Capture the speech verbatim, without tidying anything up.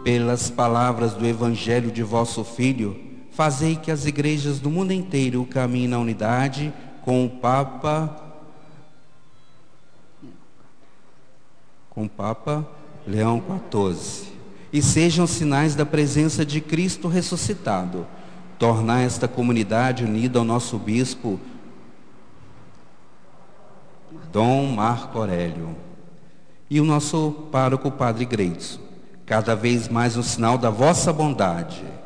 pelas palavras do Evangelho de vosso Filho, fazei que as igrejas do mundo inteiro caminhem na unidade com o Papa, com o Papa Leão quatorze, e sejam sinais da presença de Cristo ressuscitado. Tornar esta comunidade unida ao nosso bispo, Dom Marco Aurélio, e o nosso pároco, Padre Greitson, cada vez mais um sinal da vossa bondade.